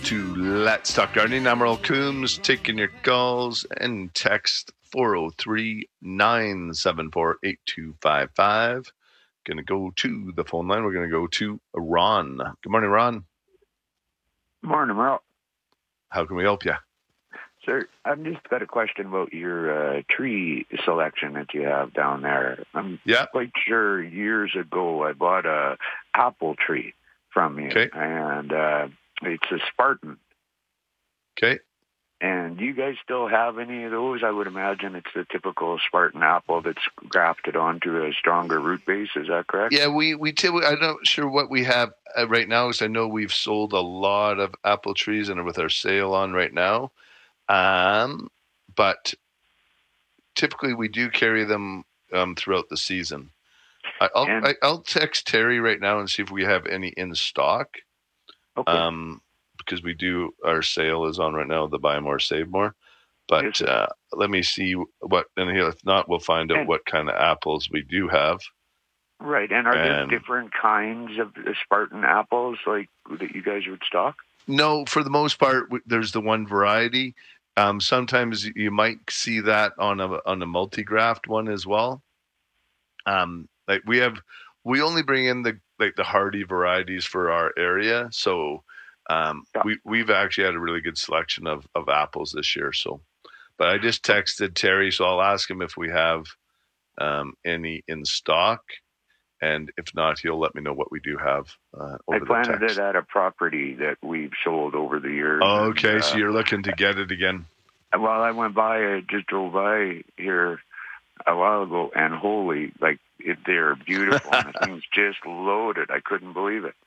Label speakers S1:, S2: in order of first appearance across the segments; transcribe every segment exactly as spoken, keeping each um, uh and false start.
S1: to Let's Talk Gardening. I'm Earl Coombs, taking your calls and text four oh three, nine seven four, eight two five five. Going to go to the phone line. We're going to go to Ron. Good morning, Ron.
S2: Morning, Earl.
S1: How can we help you?
S2: Sir, I've just got a question about your uh, tree selection that you have down there. I'm
S1: yeah.
S2: quite sure years ago I bought a apple tree from you,
S1: okay.
S2: and uh, it's a Spartan.
S1: Okay.
S2: And do you guys still have any of those? I would imagine it's the typical Spartan apple that's grafted onto a stronger root base. Is that correct?
S1: Yeah, we we typically, I'm not sure what we have right now, because I know we've sold a lot of apple trees and are with our sale on right now. Um, but typically we do carry them um, throughout the season. I, I'll
S2: and,
S1: I, I'll text Terry right now and see if we have any in stock.
S2: Okay.
S1: Um, because we do, our sale is on right now, the buy more, save more. But uh, let me see what, and if not, we'll find out
S2: and,
S1: what kind of apples we do have.
S2: Right, and are
S1: and,
S2: there different kinds of Spartan apples like that you guys would stock?
S1: No, for the most part, there's the one variety. Um, sometimes you might see that on a on a multi-graft one as well. Um, like we have, we only bring in the like the hardy varieties for our area, so um,
S2: yeah.
S1: we we've actually had a really good selection of of apples this year. So, but I just texted Terry, so I'll ask him if we have um, any in stock. And if not, he'll let me know what we do have uh, over
S2: I planted
S1: the text.
S2: it at a property that we've sold over the years.
S1: Oh, okay,
S2: and, uh,
S1: so you're looking to get it again.
S2: Well, I went by, I just drove by here a while ago, and holy, like, it, they're beautiful. And the thing's just loaded. I couldn't believe it.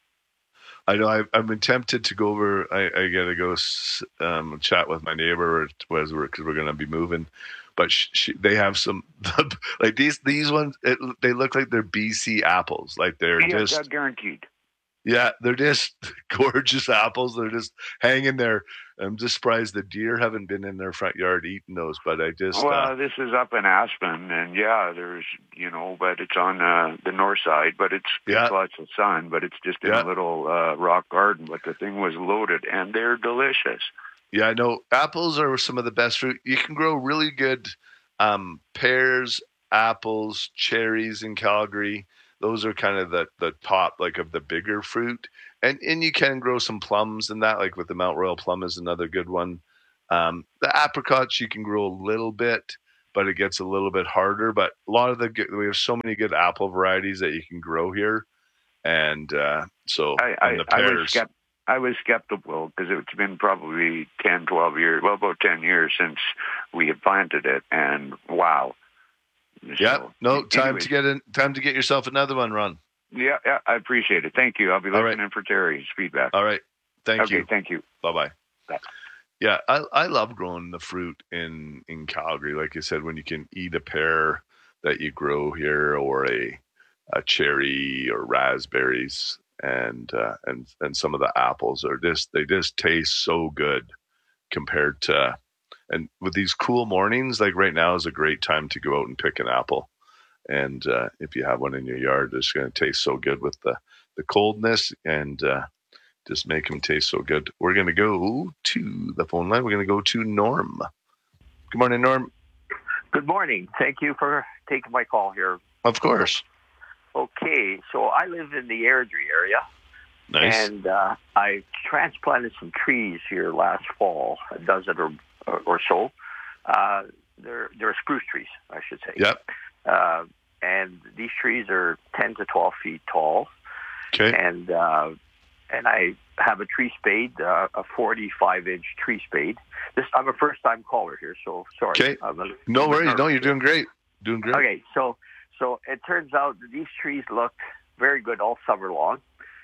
S1: I know. I've, I've been tempted to go over. I, I got to go um, chat with my neighbor because we're, we're going to be moving. But she, she, they have some like these these ones. It, they look like they're B C apples. Like they're
S2: yeah,
S1: just
S2: that's guaranteed.
S1: Yeah, they're just gorgeous apples. They're just hanging there. I'm just surprised the deer haven't been in their front yard eating those. But I just
S2: well,
S1: uh,
S2: this is up in Aspen, and yeah, there's you know, but it's on uh, the north side. But it's
S1: yeah.
S2: it's lots of sun. But it's just in
S1: yeah.
S2: a little uh, rock garden. But the thing was loaded, and they're delicious.
S1: Yeah, I know. Apples are some of the best fruit. You can grow really good um, pears, apples, cherries in Calgary. Those are kind of the, the top, like, of the bigger fruit. And and you can grow some plums and that, like with the Mount Royal plum is another good one. Um, the apricots you can grow a little bit, but it gets a little bit harder. But a lot of the good, we have so many good apple varieties that you can grow here. And uh, so
S2: I, I,
S1: and the pears.
S2: I was skeptical. I was skeptical because it's been probably ten, twelve years, well, about ten years since we had planted it, and wow.
S1: Yeah,
S2: so,
S1: no, time
S2: anyways.
S1: to get in, time to get yourself another one, Ron.
S2: Yeah, yeah, I appreciate it. Thank you. I'll be listening
S1: right.
S2: for Terry's feedback.
S1: All right. Thank
S2: okay,
S1: you.
S2: thank you.
S1: Bye-bye.
S2: Bye.
S1: Yeah, I, I love growing the fruit in, in Calgary. Like you said, when you can eat a pear that you grow here or a a cherry or raspberries and uh, and and some of the apples are just they just taste so good compared to and with these cool mornings, like right now is a great time to go out and pick an apple. And uh, if you have one in your yard, it's going to taste so good with the, the coldness and uh, just make them taste so good. We're going to go to the phone line. We're going to go to Norm. Good morning, Norm.
S3: Good morning. Thank you for taking my call here.
S1: Of course.
S3: Okay, so I live in the Airdrie area.
S1: Nice.
S3: And uh, I transplanted some trees here last fall, a dozen or, or, or so. Uh, they're, they're spruce trees, I should say.
S1: Yep.
S3: Uh, and these trees are ten to twelve feet tall.
S1: Okay.
S3: And uh, and I have a tree spade, uh, a forty-five inch tree spade. This I'm a first-time caller here, so sorry.
S1: Okay.
S3: I'm a,
S1: no
S3: I'm
S1: worries. No, you're doing great. Doing great.
S3: Okay, so so it turns out that these trees look very good all summer long.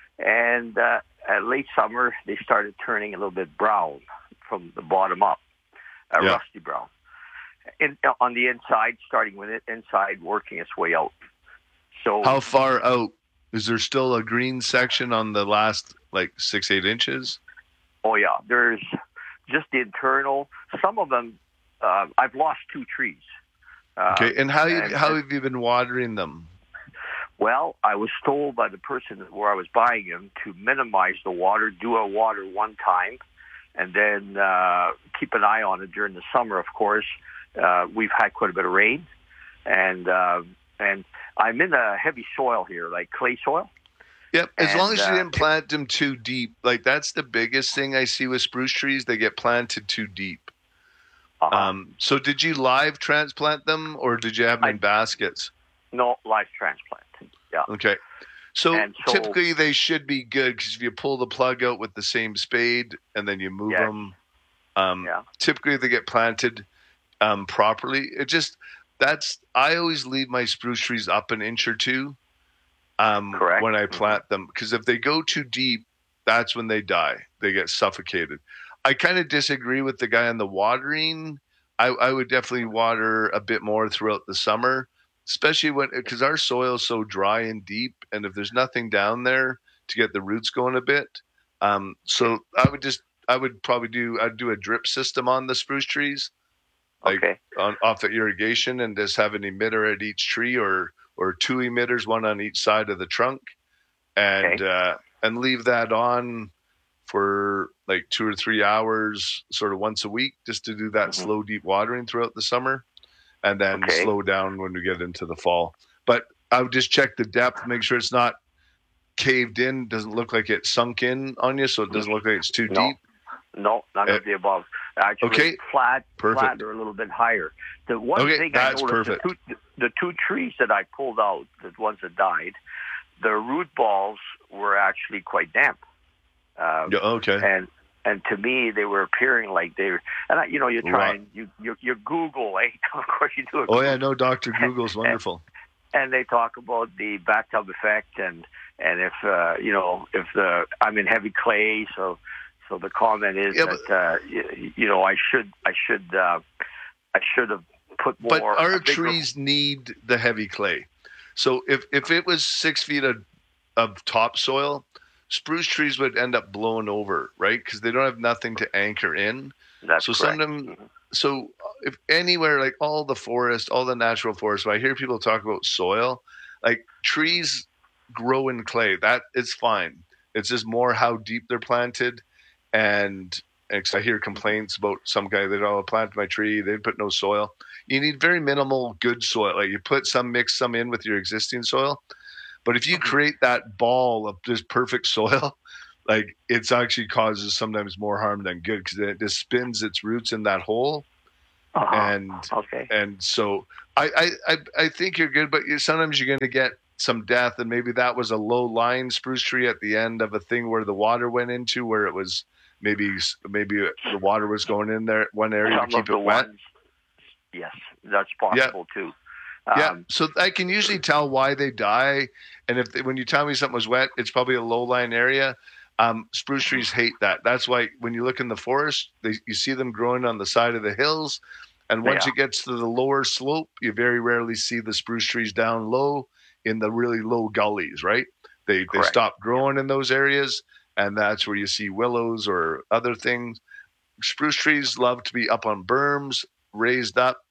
S3: And uh, at late summer, they started turning a little bit brown from the bottom up, a
S1: yeah.
S3: rusty brown. In, on the inside, starting with it inside, working its way out. So
S1: how far out? Is there still a green section on the last like six, eight inches?
S3: Oh yeah, there's just the internal. Some of them, uh, I've lost two trees. Uh,
S1: okay, and how
S3: and,
S1: how have you been watering them?
S3: Well, I was told by the person where I was buying them to minimize the water, do a water one time, and then uh, keep an eye on it during the summer. Of course, uh, we've had quite a bit of rain, and uh, and I'm in a heavy soil here, like clay soil.
S1: Yep. As
S3: and,
S1: long as you
S3: uh,
S1: didn't plant them too deep, like that's the biggest thing I see with spruce trees. They get planted too deep.
S3: uh-huh.
S1: Um, so did you live transplant them, or did you have them
S3: I-
S1: in baskets?
S3: No, live transplant. Yeah.
S1: Okay. So,
S3: And so-
S1: typically they should be good because if you pull the plug out with the same spade and then you move
S3: Yes.
S1: them, um,
S3: Yeah.
S1: typically they get planted um, properly. It just that's I always leave my spruce trees up an inch or two um,
S3: Correct.
S1: when I
S3: Mhm.
S1: plant them, because if they go too deep, that's when they die. They get suffocated. I kind of disagree with the guy on the watering. I, I would definitely water a bit more throughout the summer, especially when because our soil is so dry and deep, and if there's nothing down there to get the roots going a bit, um, so I would just I would probably do I'd do a drip system on the spruce trees, like
S3: Okay.
S1: on off the irrigation, and just have an emitter at each tree, or or two emitters, one on each side of the trunk, and
S3: Okay.
S1: uh, and leave that on for like two or three hours, sort of once a week, just to do that
S3: Mhm.
S1: slow, deep watering throughout the summer, and then
S3: Okay.
S1: slow down when we get into the fall. But I would just check the depth, make sure it's not caved in, doesn't look like it sunk in on you, so it doesn't look like it's too
S3: No.
S1: deep.
S3: No, none
S1: Uh,
S3: of the above. Actually,
S1: okay.
S3: flat,
S1: Perfect.
S3: flat or a little bit higher. The one
S1: Okay,
S3: thing I
S1: that's
S3: noticed, the two, the two trees that I pulled out, the ones that died, the root balls were actually quite damp. Uh,
S1: Yeah, okay.
S3: and and to me, they were appearing like they were. And I, you know, you try
S1: Right.
S3: and you you, you Google, eh? Of course, you do. A
S1: Oh yeah,
S3: Google.
S1: no, Doctor Google's wonderful.
S3: And they talk about the bathtub effect, and and if uh, you know if the I'm in heavy clay, so so the comment is
S1: Yeah,
S3: that uh, you, you know I should I should uh, I should have put more.
S1: But our
S3: a bigger-
S1: trees need the heavy clay. So if, if it was six feet of, of topsoil, spruce trees would end up blowing over, right? Because they don't have nothing to anchor in.
S3: That's
S1: so
S3: correct.
S1: some of them,
S3: Mhm.
S1: so if anywhere, like all the forest, all the natural forest, when I hear people talk about soil, like trees grow in clay. That is fine. It's just more how deep they're planted. And, and 'cause I hear complaints about some guy that, oh, I planted my tree, they put no soil. You need very minimal good soil. Like you put some, mix some in with your existing soil. But if you create that ball of just perfect soil, like it's actually causes sometimes more harm than good, because it just spins its roots in that hole.
S3: Uh-huh.
S1: And
S3: Okay.
S1: and so I, I, I, I think you're good, but you, sometimes you're going to get some death, and maybe that was a low lying spruce tree at the end of a thing where the water went into, where it was maybe maybe the water was going in there one area
S3: Some
S1: to keep
S3: of the
S1: it wet.
S3: ones, yes, that's possible too.
S1: Yeah,
S3: Um,
S1: so I can usually tell why they die, and if they, when you tell me something was wet, it's probably a low-lying area. Um, spruce trees hate that. That's why when you look in the forest, they, you see them growing on the side of the hills, and once
S3: Yeah.
S1: it gets to the lower slope, you very rarely see the spruce trees down low in the really low gullies. Right? They they
S3: Correct.
S1: stop growing in those areas, and that's where you see willows or other things. Spruce trees love to be up on berms, raised up.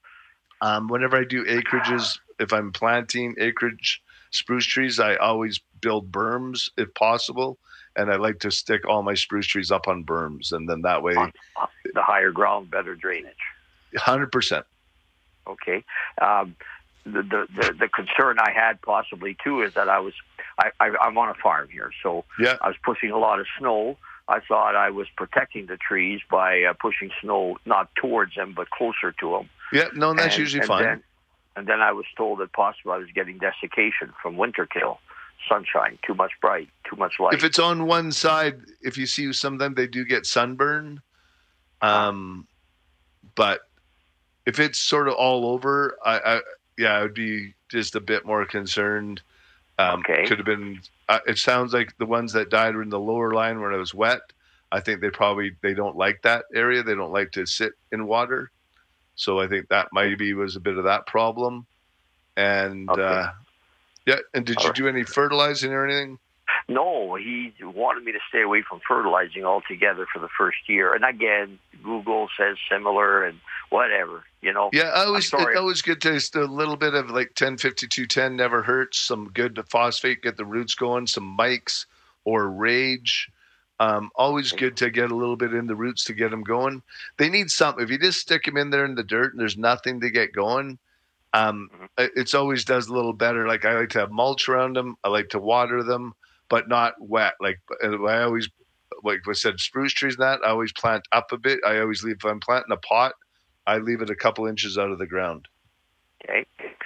S1: Um, whenever I do acreages, if I'm planting acreage spruce trees, I always build berms if possible, and I like to stick all my spruce trees up on berms, and then that way,
S3: on, on the higher ground, better drainage.
S1: one hundred percent.
S3: Okay. Um, the, the the the concern I had possibly too is that I was I, I I'm on a farm here, so
S1: Yeah.
S3: I was pushing a lot of snow. I thought I was protecting the trees by uh, pushing snow not towards them but closer to them.
S1: Yeah, no, that's
S3: and,
S1: usually
S3: and
S1: fine.
S3: Then, and then I was told that possibly I was getting desiccation from winter kill, sunshine, too much bright, too much light.
S1: If it's on one side, if you see sometimes they do get sunburn. Um, but if it's sort of all over, I, I yeah, I would be just a bit more concerned. Um,
S3: Okay.
S1: Could have been. Uh, it sounds like the ones that died were in the lower line where it was wet. I think they probably they don't like that area. They don't like to sit in water. So I think that maybe was a bit of that problem. And
S3: Okay.
S1: uh, yeah, and did
S3: All
S1: you
S3: right.
S1: do any fertilizing or anything?
S3: No, he wanted me to stay away from fertilizing altogether for the first year. And again, Google says similar and whatever, you know.
S1: Yeah, I always
S3: I'm sorry.
S1: it's always good to just a little bit of like ten fifty-two ten never hurts. Some good phosphate, get the roots going. Some mics or rage. Um, always good to get a little bit in the roots to get them going. They need something. If you just stick them in there in the dirt and there's nothing to get going, um, it it's always does a little better. Like I like to have mulch around them. I like to water them, but not wet. Like I always, like I said, spruce trees and that, I always plant up a bit. I always leave, if I'm planting a pot, I leave it a couple inches out of the ground.
S3: Okay.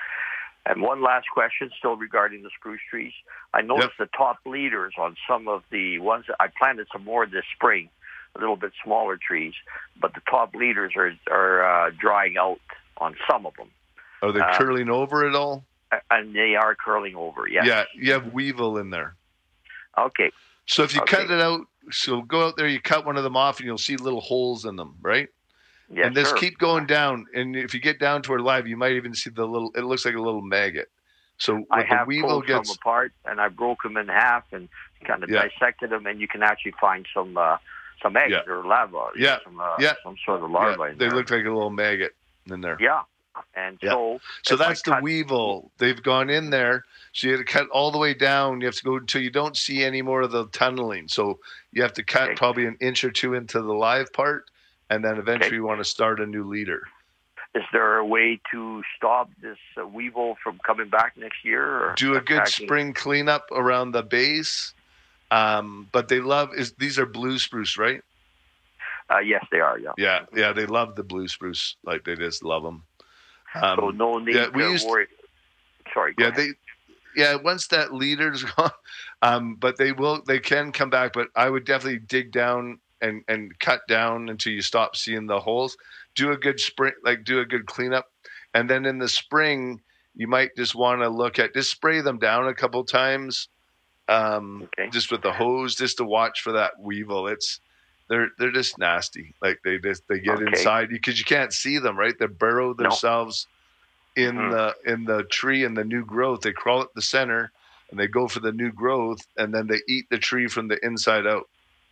S3: And one last question, still regarding the spruce trees. I noticed yep. the top leaders on some of the ones that I planted some more this spring, a little bit smaller trees, but the top leaders are are uh, drying out on some of them.
S1: Are they uh, curling over at all?
S3: And they are curling over, yes.
S1: Yeah, you have weevil in there.
S3: Okay.
S1: So if you
S3: okay.
S1: cut it out, so go out there, you cut one of them off, and you'll see little holes in them, right?
S3: Yes,
S1: and just
S3: sir.
S1: keep going down. And if you get down to it live, you might even see the little, it looks like a little maggot. So
S3: I have
S1: the weevil
S3: pulled
S1: gets
S3: some apart, and I broke them in half and kind of
S1: yeah.
S3: dissected them, and you can actually find some uh, some eggs
S1: yeah.
S3: or larvae,
S1: yeah.
S3: some, uh,
S1: yeah.
S3: some sort of larvae
S1: yeah.
S3: in
S1: They
S3: there.
S1: look like a little maggot in there.
S3: Yeah. And
S1: yeah.
S3: so...
S1: So that's the
S3: cut...
S1: weevil. They've gone in there, so you have to cut all the way down. You have to go until you don't see any more of the tunneling. So you have to cut
S3: okay.
S1: probably an inch or two into the live part, and then eventually okay. you want to start a new leader.
S3: Is there a way to stop this uh, weevil from coming back next year? Or
S1: do a good
S3: attacking?
S1: spring cleanup around the base. Um, but they love is these are blue spruce, right?
S3: Uh, yes, they are. Yeah.
S1: Yeah, yeah. They love the blue spruce. Like they just love them. Um,
S3: so no need
S1: yeah,
S3: to
S1: used,
S3: worry. Sorry. Go
S1: yeah,
S3: ahead.
S1: they. Yeah, once that leader's gone, um, but they will. They can come back. But I would definitely dig down and and cut down until you stop seeing the holes. Do a good spring, like do a good cleanup, and then in the spring you might just want to look at just spray them down a couple times, um,
S3: okay.
S1: just with the hose, just to watch for that weevil. It's they're they're just nasty. Like they just they get
S3: okay.
S1: inside because you can't see them, right? They burrow themselves no. in mm-hmm. the in the tree and the new growth. They crawl at the center and they go for the new growth, and then they eat the tree from the inside out.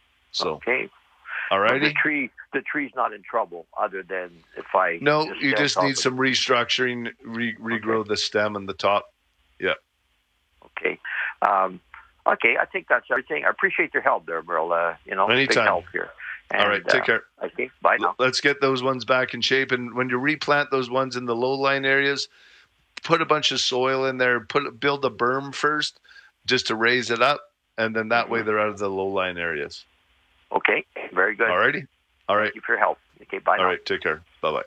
S1: So
S3: okay.
S1: All righty.
S3: The tree, the tree's not in trouble, other than if I.
S1: No,
S3: just
S1: you just need
S3: of
S1: some restructuring, re- regrow okay. the stem and the top. Yeah.
S3: Okay. Um, okay, I think that's everything. I appreciate your help there, Merle. Uh, you know,
S1: Anytime.
S3: big help here. And,
S1: all right, take
S3: uh,
S1: care.
S3: Okay, bye now.
S1: Let's get those ones back in shape, and when you replant those ones in the low-lying areas, put a bunch of soil in there. Put build a berm first, just to raise it up, and then that mm-hmm. way they're out of the low-lying areas.
S3: Okay, very good.
S1: All righty. All right.
S3: Thank you for your help. Okay, bye now.
S1: All right, take care. Bye-bye.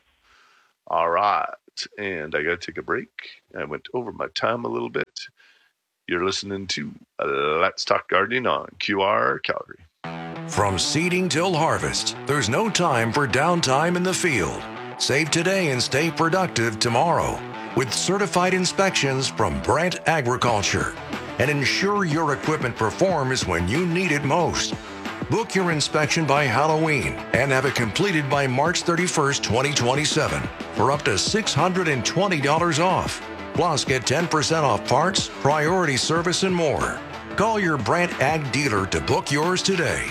S1: All right, and I got to take a break. I went over my time a little bit. You're listening to Let's Talk Gardening on Q R Calgary.
S4: From seeding till harvest, there's no time for downtime in the field. Save today and stay productive tomorrow with certified inspections from Brandt Agriculture. And ensure your equipment performs when you need it most. Book your inspection by Halloween and have it completed by March thirty-first, twenty twenty-seven for up to six hundred twenty dollars off. Plus, get ten percent off parts, priority service, and more. Call your Brandt Ag dealer to book yours today.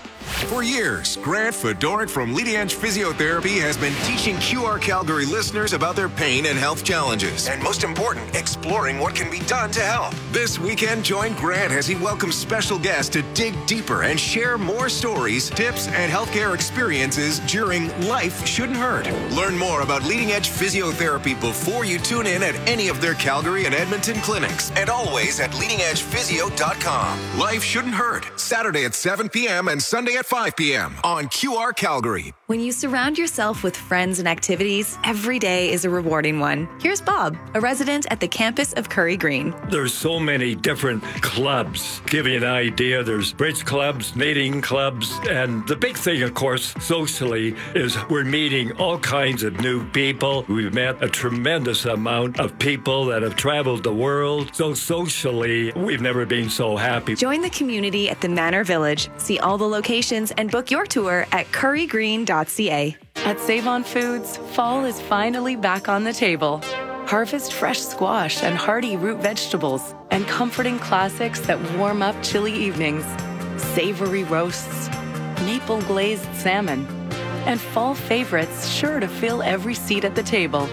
S5: For years, Grant Fedoruk from Leading Edge Physiotherapy has been teaching Q R Calgary listeners about their pain and health challenges.
S4: And most important, exploring what can be done to help.
S5: This weekend, join Grant as he welcomes special guests to dig deeper and share more stories, tips, and healthcare experiences during Life Shouldn't Hurt. Learn more about Leading Edge Physiotherapy before you tune in at any of their Calgary and Edmonton clinics.
S4: And always at leading edge physio dot com.
S5: Life Shouldn't Hurt, Saturday at seven p.m. and Sunday at five p.m. on Q R Calgary.
S6: When you surround yourself with friends and activities, every day is a rewarding one. Here's Bob, a resident at the campus of Curry Green.
S7: There's so many different clubs. Give you an idea, there's bridge clubs, knitting clubs, and the big thing, of course, socially, is we're meeting all kinds of new people. We've met a tremendous amount of people that have traveled the world. So socially, we've never been so happy.
S6: Join the community at the Manor Village. See all the locations and book your tour at curry green dot c a.
S8: At Save On Foods, fall is finally back on the table. Harvest fresh squash and hearty root vegetables and comforting classics that warm up chilly evenings. Savory roasts, maple glazed salmon, and fall favorites sure to fill every seat at the table.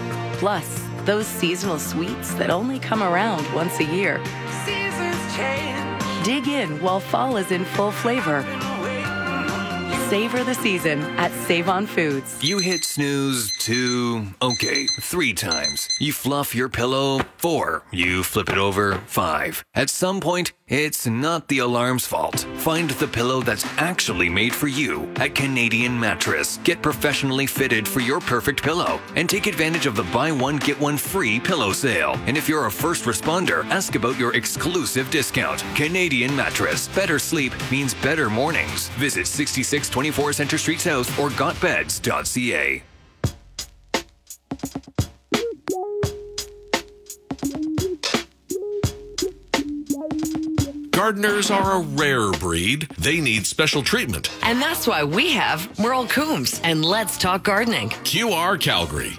S8: Plus, those seasonal sweets that only come around once a year.
S9: Seasons change.
S8: Dig in while fall is in full flavor. Savor the season at Save-On Foods.
S5: You hit snooze two, okay, three times. You fluff your pillow four. You flip it over five. At some point, it's not the alarm's fault. Find the pillow that's actually made for you at Canadian Mattress. Get professionally fitted for your perfect pillow and take advantage of the buy one, get one free pillow sale. And if you're a first responder, ask about your exclusive discount. Canadian Mattress. Better sleep means better mornings. Visit sixty-six twenty-four Centre Street South or got beds dot c a.
S9: Gardeners are a rare breed. They need special treatment.
S10: And that's why we have Merle Coombs and Let's Talk Gardening.
S9: Q R Calgary.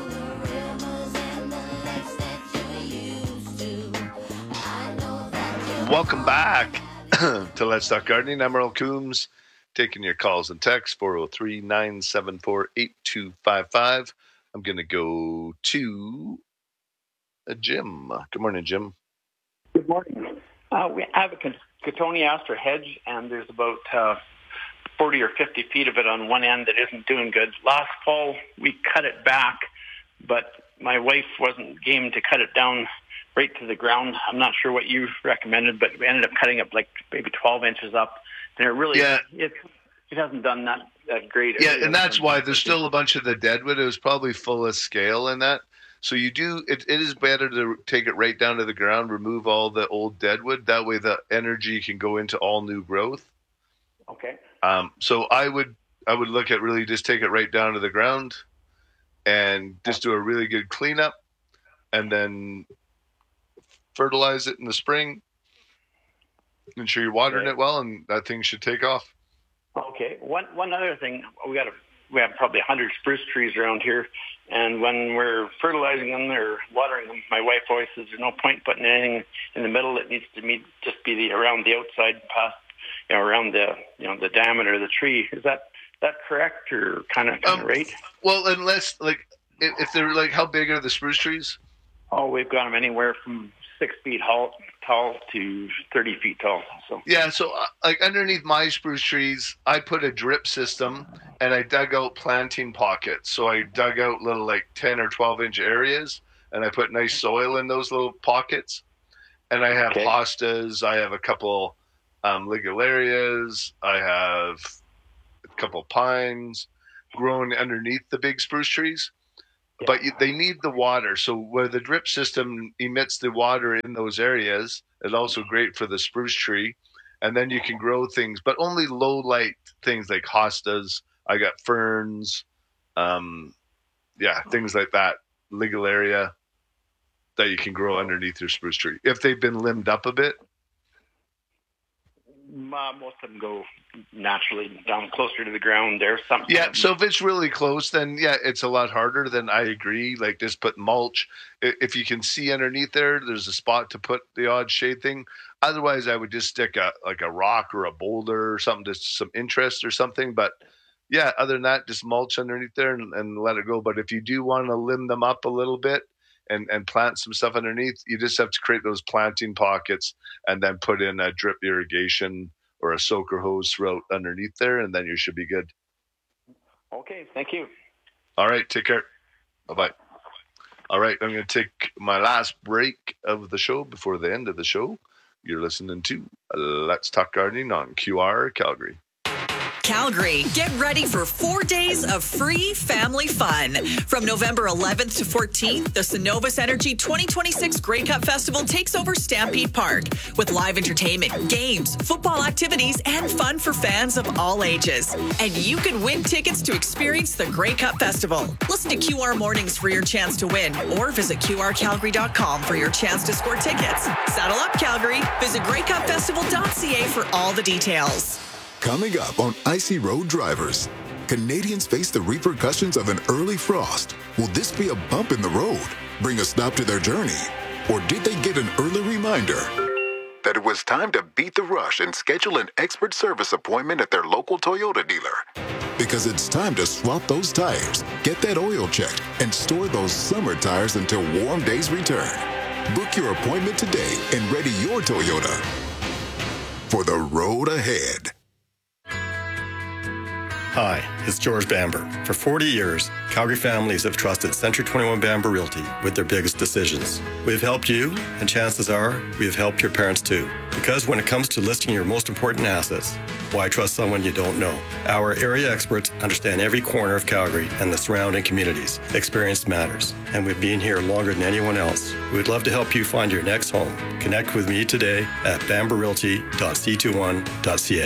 S1: Welcome back to Let's Talk Gardening. I'm Merle Coombs, taking your calls and texts, four oh three, nine seven four, eight two five five. I'm going to go to uh, Jim. Good morning, Jim.
S11: Good morning. Uh, we have a cotoneaster hedge, and there's about uh, forty or fifty feet of it on one end that isn't doing good. Last fall, we cut it back, but my wife wasn't game to cut it down right to the ground. I'm not sure what you recommended, but we ended up cutting it like maybe twelve inches up, and it really
S1: yeah.
S11: it, it hasn't done that, that great.
S1: Yeah, and that's why there's still a bunch of the deadwood. It was probably full of scale in that. So you do, it, it is better to take it right down to the ground, remove all the old deadwood. That way the energy can go into all new growth.
S11: Okay.
S1: Um, so I would, I would look at really just take it right down to the ground and just do a really good cleanup and then fertilize it in the spring. Ensure you're watering
S11: okay.
S1: it well, and that thing should take off.
S11: Okay. One, one other thing, we got a, we have probably a hundred spruce trees around here. And when we're fertilizing them or watering them, my wife always says there's no point putting anything in the middle. It needs to meet, just be the around the outside, past, you know, around the you know the diameter of the tree. Is that that correct or kind of kind
S1: um,
S11: of right?
S1: Well, unless like if, if they're like, how big are the spruce trees?
S11: Oh, we've got them anywhere from six feet tall, tall to thirty feet tall. So
S1: yeah, so uh, like underneath my spruce trees, I put a drip system and I dug out planting pockets. So I dug out little like ten or twelve inch areas, and I put nice soil in those little pockets. And I have okay. hostas. I have a couple um, ligularias. I have a couple pines growing underneath the big spruce trees. But you, they need the water. So where the drip system emits the water in those areas, it's also great for the spruce tree. And then you can grow things, but only low light things like hostas. I got ferns, um, yeah, things like that, ligularia that you can grow underneath your spruce tree. If they've been limbed up a bit.
S11: Uh, most of them go naturally down closer to the ground. There's some.
S1: Yeah, so if it's really close, then yeah, it's a lot harder. Then I agree. Like just put mulch. If you can see underneath there, there's a spot to put the odd shade thing. Otherwise, I would just stick a like a rock or a boulder or something, just some interest or something. But yeah, other than that, just mulch underneath there and, and let it go. But if you do want to limb them up a little bit and, and plant some stuff underneath, you just have to create those planting pockets and then put in a drip irrigation or a soaker hose throughout underneath there, and then you should be good.
S11: Okay, thank you.
S1: All right, take care. Bye-bye. All right, I'm going to take my last break of the show before the end of the show. You're listening to Let's Talk Gardening on Q R Calgary.
S12: Calgary, get ready for four days of free family fun. From November eleventh to fourteenth, the Cenovus Energy twenty twenty-six Grey Cup Festival takes over Stampede Park with live entertainment, games, football activities, and fun for fans of all ages. And you can win tickets to experience the Grey Cup Festival. Listen to Q R Mornings for your chance to win, or visit Q R Calgary dot com for your chance to score tickets. Saddle up, Calgary. Visit Grey Cup Festival dot c a for all the details.
S13: Coming up on Icy Road Drivers, Canadians face the repercussions of an early frost. Will this be a bump in the road, bring a stop to their journey? Or did they get an early reminder that it was time to beat the rush and schedule an expert service appointment at their local Toyota dealer? Because it's time to swap those tires, get that oil checked, and store those summer tires until warm days return. Book your appointment today and ready your Toyota. for the road ahead.
S14: Hi, it's George Bamber. For forty years, Calgary families have trusted Century twenty-one Bamber Realty with their biggest decisions. We've helped you, and chances are we've helped your parents too. Because when it comes to listing your most important assets, why trust someone you don't know? Our area experts understand every corner of Calgary and the surrounding communities. Experience matters, and we've been here longer than anyone else. We'd love to help you find your next home. Connect with me today at bamber realty dot c twenty-one dot c a.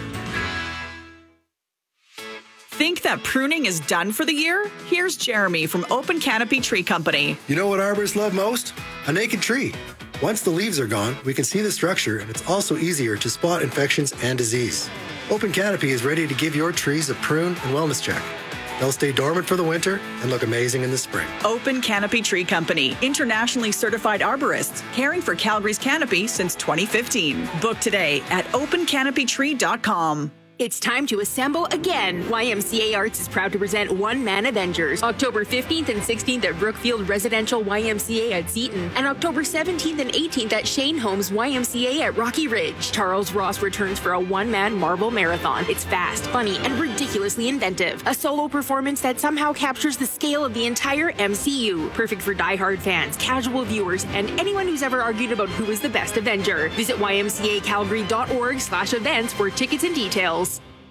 S12: Think that pruning is done for the year? Here's Jeremy from Open Canopy Tree Company.
S15: You know what arborists love most? A naked tree. Once the leaves are gone, we can see the structure, and it's also easier to spot infections and disease. Open Canopy is ready to give your trees a prune and wellness check. They'll stay dormant for the winter and look amazing in the spring.
S12: Open Canopy Tree Company, internationally certified arborists, caring for Calgary's canopy since twenty fifteen. Book today at open canopy tree dot com.
S16: It's time to assemble again. Y M C A Arts is proud to present One Man Avengers, October fifteenth and sixteenth at Brookfield Residential Y M C A at Seaton, and October seventeenth and eighteenth at Shane Homes Y M C A at Rocky Ridge. Charles Ross returns for a one-man Marvel marathon. It's fast, funny, and ridiculously inventive. A solo performance that somehow captures the scale of the entire M C U. Perfect for diehard fans, casual viewers, and anyone who's ever argued about who is the best Avenger. Visit y m c a calgary dot org slash events for tickets and details.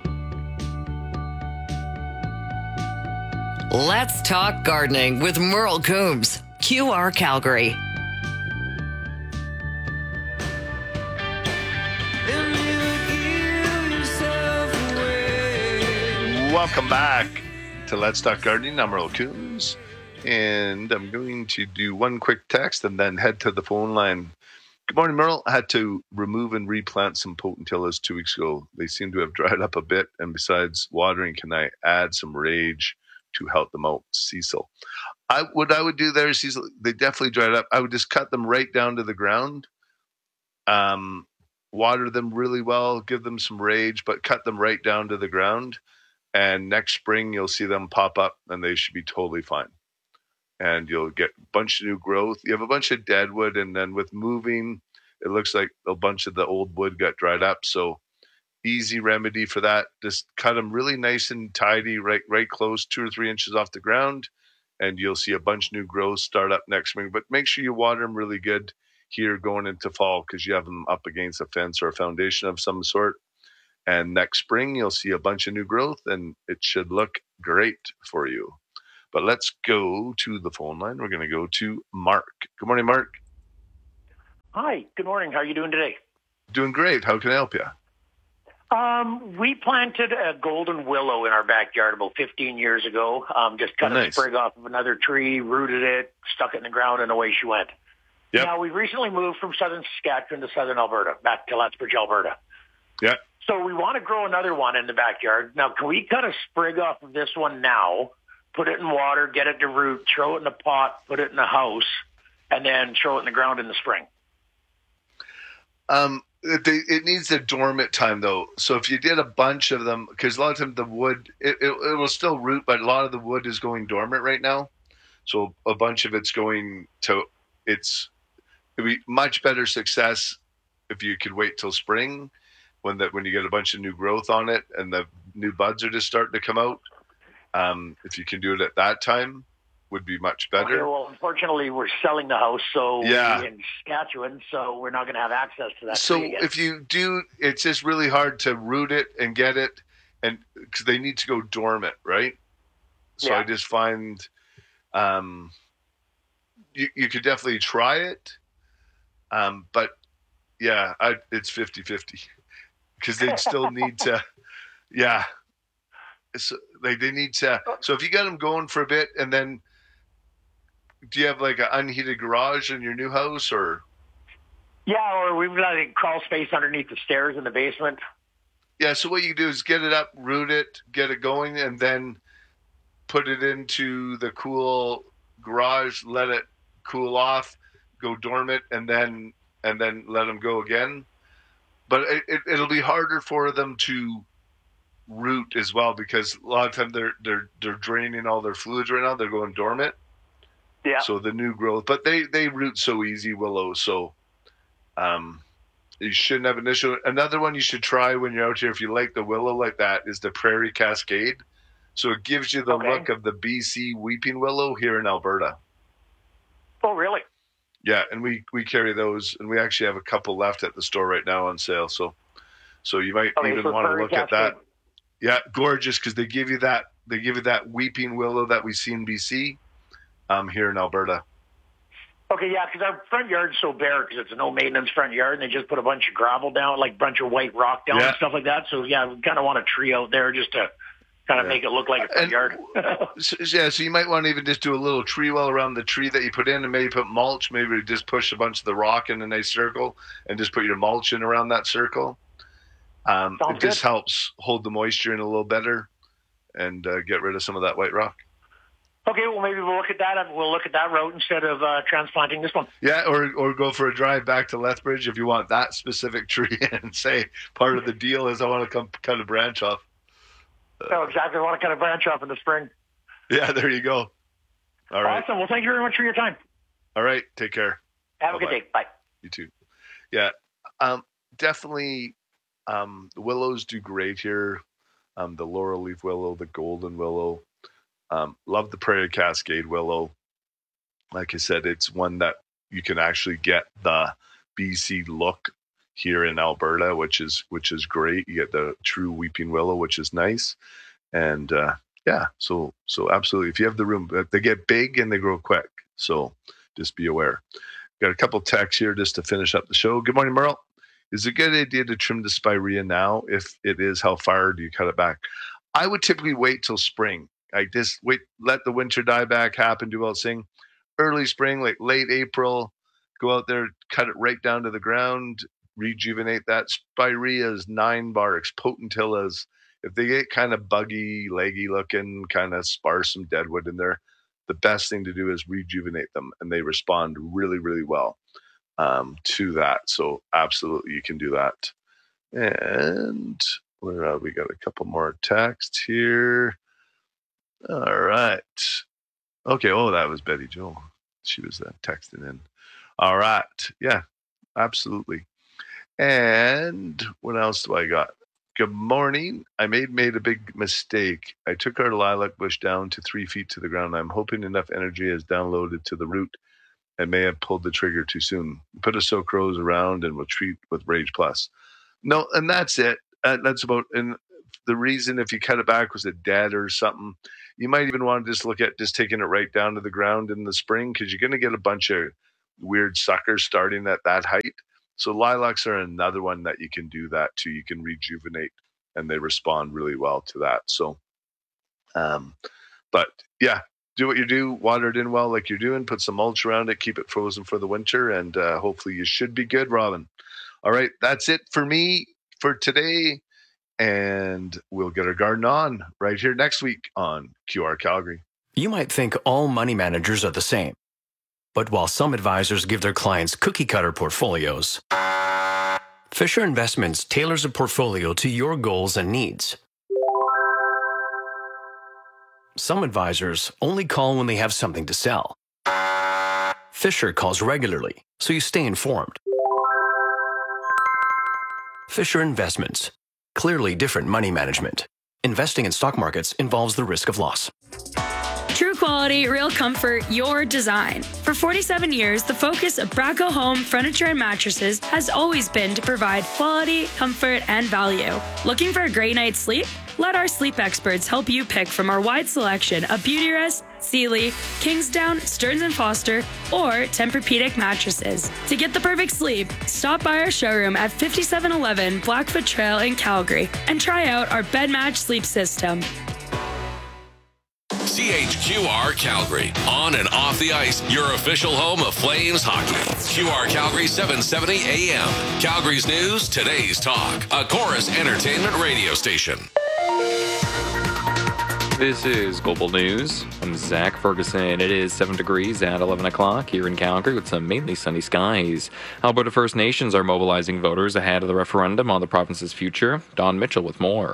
S10: Let's talk gardening with Merle Coombs, Q R Calgary.
S1: Welcome back to Let's Talk Gardening. I'm Merle Coombs, and I'm going to do one quick text and then head to the phone line. Good morning, Merle. I had to remove and replant some potentillas two weeks ago. They seem to have dried up a bit, and besides watering, can I add some rage to help them out? Cecil. I what I would do there, Cecil, they definitely dried up. I would just cut them right down to the ground, um, water them really well, give them some rage, but cut them right down to the ground. And next spring, you'll see them pop up, and they should be totally fine. And you'll get a bunch of new growth. You have a bunch of dead wood, and then with moving, it looks like a bunch of the old wood got dried up. So easy remedy for that. Just cut them really nice and tidy, right right close, two or three inches off the ground, and you'll see a bunch of new growth start up next spring. But make sure you water them really good here going into fall, because you have them up against a fence or a foundation of some sort. And next spring, you'll see a bunch of new growth, and it should look great for you. But let's go to the phone line. We're going to go to Mark. Good morning, Mark.
S17: Hi. Good morning. How are you doing today?
S1: Doing great. How can I help you?
S17: Um, we planted a golden willow in our backyard about fifteen years ago. Um, just cut
S1: Oh,
S17: a
S1: nice.
S17: sprig off of another tree, rooted it, stuck it in the ground, and away she went.
S1: Yep.
S17: Now, we recently moved from southern Saskatchewan to southern Alberta, back to Lethbridge, Alberta.
S1: Yeah.
S17: So we want to grow another one in the backyard. Now, can we cut a sprig off of this one now, put it in water, get it to root, throw it in a pot, put it in a house, and then throw it in the ground in the spring?
S1: Um, it, they, it needs a dormant time, though. So if you did a bunch of them, because a lot of times the wood, it, it, it will still root, but a lot of the wood is going dormant right now. So a bunch of it's going to, it's, it'd be much better success if you could wait till spring, when that when you get a bunch of new growth on it and the new buds are just starting to come out. Um, if you can do it at that time, would be much better.
S17: Okay, well, unfortunately, we're selling the house, so
S1: Yeah.
S17: we're in Saskatchewan, so we're not going to have access to that
S1: So
S17: tree again.
S1: if you do, it's just really hard to root it and get it, and because they need to go dormant, right? So
S17: Yeah.
S1: I just find um, you you could definitely try it, um, but yeah, I, it's fifty-fifty because they'd still need to, yeah. So they they need to. So if you get them going for a bit, and then do you have like an unheated garage in your new house, or?
S17: Yeah, or we've got a crawl space underneath the stairs in the basement.
S1: Yeah, so what you do is get it up, root it, get it going, and then put it into the cool garage, let it cool off, go dormant, and then and then let them go again. But it, it, it'll be harder for them to root as well, because a lot of time they're they're they're draining all their fluids right now. They're going dormant.
S17: Yeah.
S1: So the new growth, but they they root so easy, willows. So, um, You shouldn't have an issue. Another one you should try when you're out here, if you like the willow like that, is the Prairie Cascade. So it gives you the
S17: okay.
S1: look of the B C weeping willow here in Alberta.
S17: Oh, really?
S1: Yeah, and we, we carry those, and we actually have a couple left at the store right now on sale. So so you might
S17: okay,
S1: even
S17: so
S1: want to
S17: Prairie
S1: look
S17: Cascade.
S1: at that. Yeah, gorgeous, because they give you that they give you that weeping willow that we see in B C um, here in Alberta.
S17: Okay, yeah, because our front yard's so bare because it's a no-maintenance front yard, and they just put a bunch of gravel down, like a bunch of white rock down
S1: Yeah.
S17: and stuff like that. So, yeah, we kind of want a tree out there just to kind of
S1: Yeah.
S17: make it look like a front
S1: And-
S17: yard.
S1: So, yeah, so you might want to even just do a little tree well around the tree that you put in, and maybe put mulch. Maybe just push a bunch of the rock in a nice circle, and just put your mulch in around that circle. Um,
S17: Sounds
S1: it just
S17: good.
S1: helps hold the moisture in a little better, and uh, get rid of some of that white rock.
S17: Okay, well, maybe we'll look at that. We'll look at that route instead of uh, transplanting this one.
S1: Yeah, or or go for a drive back to Lethbridge if you want that specific tree, and say part of the deal is I want to come cut a branch off.
S17: Oh, exactly. I want to cut a branch off in the spring.
S1: Yeah, there you go. All right.
S17: Awesome. Well, thank you very much for your time.
S1: All right. Take care.
S17: Have a good
S1: Bye-bye.
S17: day. Bye.
S1: You too. Yeah, um, definitely. Um, the willows do great here. Um, the laurel leaf willow, the golden willow. Um, love the Prairie Cascade willow. Like I said, it's one that you can actually get the B C look here in Alberta, which is which is great. You get the true weeping willow, which is nice, and uh, yeah, so so absolutely. If you have the room, they get big and they grow quick. So just be aware. Got a couple texts here just to finish up the show. Good morning, Merle. Is it a good idea to trim the spirea now? If it is, how far do you cut it back? I would typically wait till spring. I just wait, let the winter dieback happen, do all thing. Early spring, like late April, go out there, cut it right down to the ground, rejuvenate that. Spireas, nine barks, potentillas, if they get kind of buggy, leggy looking, kind of sparse some deadwood in there, the best thing to do is rejuvenate them, and they respond really, really well um, to that. So absolutely, you can do that. And where are we? Got a couple more texts here. All right. Okay. Oh, that was Betty Jo. She was uh, texting in. All right. Yeah, absolutely. And what else do I got? Good morning. I made made a big mistake. I took our lilac bush down to three feet to the ground. I'm hoping enough energy has downloaded to the root and may have pulled the trigger too soon. Put a soak rose around and we'll treat with Rage Plus. No, and that's it. Uh, that's about, and the reason if you cut it back was it dead or something, you might even want to just look at just taking it right down to the ground in the spring, because you're going to get a bunch of weird suckers starting at that height. So lilacs are another one that you can do that too. You can rejuvenate, and they respond really well to that. So, um, but yeah, do what you do, water it in well like you're doing, put some mulch around it, keep it frozen for the winter, and uh, hopefully you should be good, Robin. All right, that's it for me for today. And we'll get our garden on right here next week on Q R Calgary.
S18: You might think all money managers are the same. But while some advisors give their clients cookie-cutter portfolios, Fisher Investments tailors a portfolio to your goals and needs. Some advisors only call when they have something to sell. Fisher calls regularly, so you stay informed. Fisher Investments. Clearly different money management. Investing in stock markets involves the risk of loss.
S19: True quality, real comfort, your design. For forty-seven years, the focus of Braco Home Furniture and Mattresses has always been to provide quality, comfort, and value. Looking for a great night's sleep? Let our sleep experts help you pick from our wide selection of Beautyrest, Sealy, Kingsdown, Stearns and Foster, or Tempur-Pedic mattresses. To get the perfect sleep, stop by our showroom at fifty-seven eleven Blackfoot Trail in Calgary and try out our bed match sleep system.
S9: C H Q R Calgary. On and off the ice, your official home of Flames hockey. Q R Calgary seven seventy A M. Calgary's news, today's talk. A Chorus Entertainment radio station.
S20: This is Global News. I'm Zach Ferguson. It is seven degrees at eleven o'clock here in Calgary with some mainly sunny skies. Alberta First Nations are mobilizing voters ahead of the referendum on the province's future. Don Mitchell with more.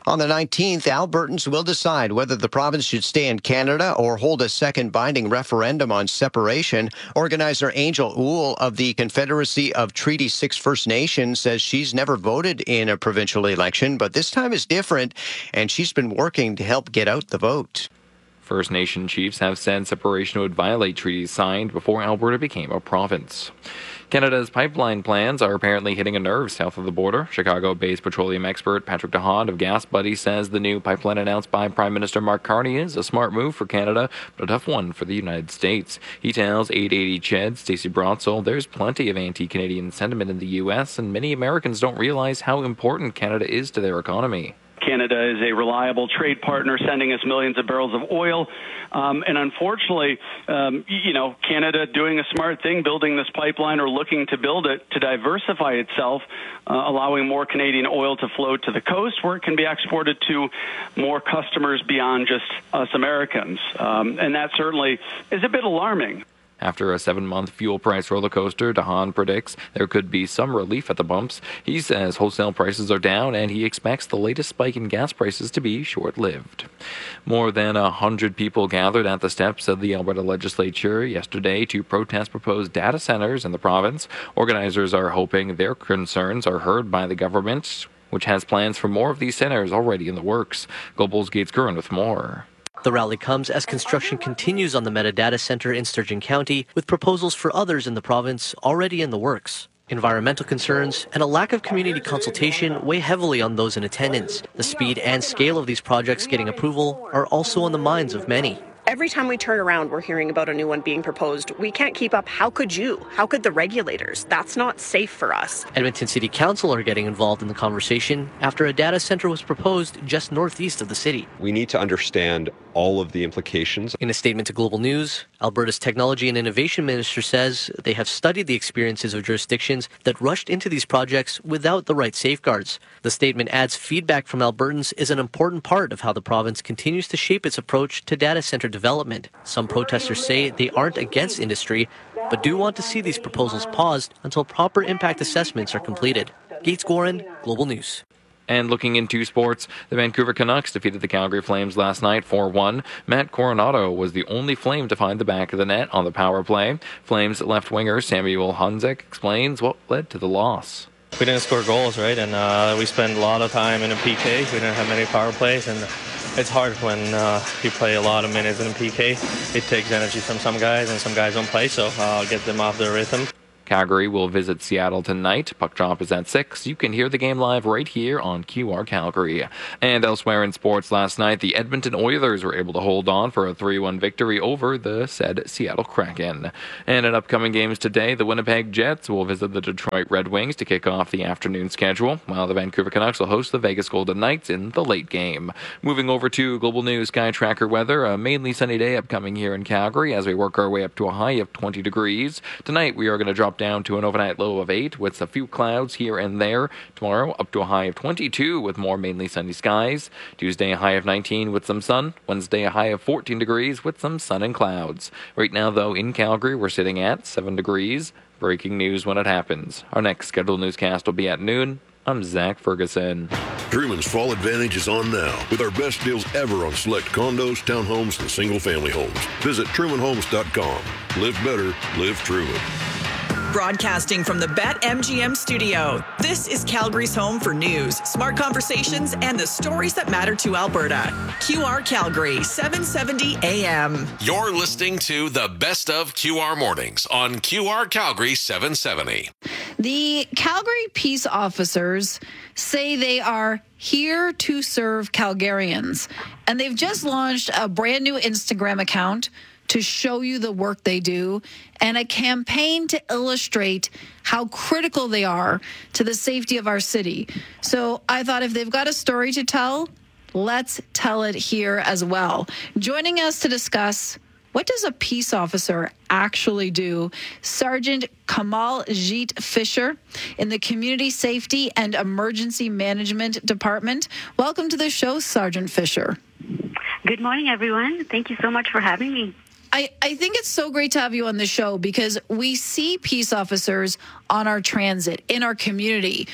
S21: On the nineteenth, Albertans will decide whether the province should stay in Canada or hold a second binding referendum on separation. Organizer Angel Oul of the Confederacy of Treaty six First Nations says she's never voted in a provincial election, but this time is different, and she's been working to help get out the vote.
S20: First Nation chiefs have said separation would violate treaties signed before Alberta became a province. Canada's pipeline plans are apparently hitting a nerve south of the border. Chicago-based petroleum expert Patrick DeHaan of Gas Buddy says the new pipeline announced by Prime Minister Mark Carney is a smart move for Canada, but a tough one for the United States. He tells eight eighty C H E D Stacey Brotzel there's plenty of anti-Canadian sentiment in the U S, and many Americans don't realize how important Canada is to their economy.
S22: Canada is a reliable trade partner, sending us millions of barrels of oil. Um, and unfortunately, um, you know, Canada doing a smart thing, building this pipeline or looking to build it to diversify itself, uh, allowing more Canadian oil to flow to the coast where it can be exported to more customers beyond just us Americans. Um, and that certainly is a bit alarming.
S20: After a seven-month fuel price roller coaster, DeHaan predicts there could be some relief at the bumps. He says wholesale prices are down, and he expects the latest spike in gas prices to be short-lived. More than a hundred people gathered at the steps of the Alberta Legislature yesterday to protest proposed data centers in the province. Organizers are hoping their concerns are heard by the government, which has plans for more of these centers already in the works. Global's Gates Curran with more.
S23: The rally comes as construction continues on the Meta Data Center in Sturgeon County, with proposals for others in the province already in the works. Environmental concerns and a lack of community consultation weigh heavily on those in attendance. The speed and scale of these projects getting approval are also on the minds of many.
S24: Every time we turn around, we're hearing about a new one being proposed. We can't keep up. How could you? How could the regulators? That's not safe for us.
S23: Edmonton City Council are getting involved in the conversation after a data center was proposed just northeast of the city.
S25: We need to understand all of the implications.
S23: In a statement to Global News, Alberta's Technology and Innovation Minister says they have studied the experiences of jurisdictions that rushed into these projects without the right safeguards. The statement adds feedback from Albertans is an important part of how the province continues to shape its approach to data center development. Some protesters say they aren't against industry, but do want to see these proposals paused until proper impact assessments are completed. Gates Gorin, Global News.
S20: And looking into sports, the Vancouver Canucks defeated the Calgary Flames last night four one. Matt Coronado was the only Flame to find the back of the net on the power play. Flames left winger Samuel Honzek explains what led to the loss.
S26: We didn't score goals, right? And uh, we spent a lot of time in a P K. We didn't have many power plays, and it's hard when uh, you play a lot of minutes in a P K. It takes energy from some guys, and some guys don't play, so I'll get them off their rhythm.
S20: Calgary will visit Seattle tonight. Puck drop is at six. You can hear the game live right here on Q R Calgary. And elsewhere in sports last night, the Edmonton Oilers were able to hold on for a three one victory over the said Seattle Kraken. And in upcoming games today, the Winnipeg Jets will visit the Detroit Red Wings to kick off the afternoon schedule, while the Vancouver Canucks will host the Vegas Golden Knights in the late game. Moving over to Global News Sky Tracker weather, a mainly sunny day upcoming here in Calgary as we work our way up to a high of twenty degrees. Tonight, we are going to drop down to an overnight low of eight with a few clouds here and there. Tomorrow up to a high of twenty-two with more mainly sunny skies. Tuesday a high of nineteen with some sun. Wednesday a high of fourteen degrees with some sun and clouds. Right now though in Calgary we're sitting at seven degrees. Breaking news when it happens. Our next scheduled newscast will be at noon. I'm Zach Ferguson.
S27: Truman's Fall Advantage is on now with our best deals ever on select condos, townhomes, and single-family homes. Visit Truman Homes dot com. Live better, live Truman.
S12: Broadcasting from the BetMGM studio, this is Calgary's home for news, smart conversations, and the stories that matter to Alberta. Q R Calgary, seven seventy A M.
S9: You're listening to the best of Q R mornings on Q R Calgary seven seventy.
S28: The Calgary Peace Officers say they are here to serve Calgarians, and they've just launched a brand new Instagram account to show you the work they do, and a campaign to illustrate how critical they are to the safety of our city. So I thought if they've got a story to tell, let's tell it here as well. Joining us to discuss what does a peace officer actually do, Sergeant Kamal Jeet Fisher in the Community Safety and Emergency Management Department. Welcome to the show, Sergeant Fisher.
S29: Good morning, everyone. Thank you so much for having me.
S28: I, I think it's so great to have you on the show because we see peace officers on our transit, in our community,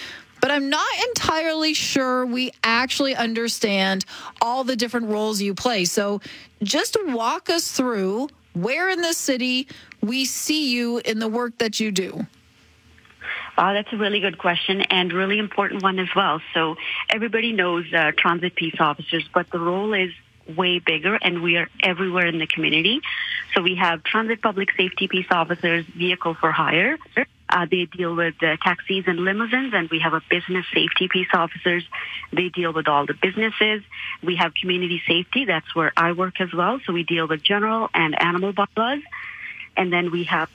S28: but I'm not entirely sure we actually understand all the different roles you play. So just walk us through where in the city we see you in the work that you do.
S29: Uh, that's a really good question and really important one as well. So everybody knows uh, transit peace officers, but the role is way bigger, and we are everywhere in the community. So we have transit public safety peace officers, vehicle for hire. Uh, they deal with uh, taxis and limousines, and we have a business safety peace officers. They deal with all the businesses. We have community safety. That's where I work as well. So we deal with general and animal bylaws. And then we have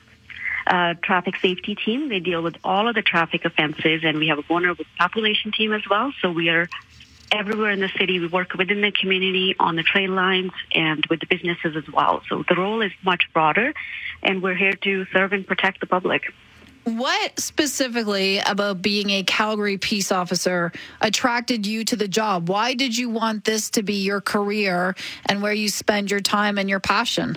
S29: Uh, traffic safety team. They deal with all of the traffic offenses, and we have a vulnerable population team as well. So we are everywhere in the city. We work within the community, on the train lines, and with the businesses as well. So the role is much broader, and we're here to serve and protect the public.
S28: What specifically about being a Calgary peace officer attracted you to the job? Why did you want this to be your career and where you spend your time and your passion?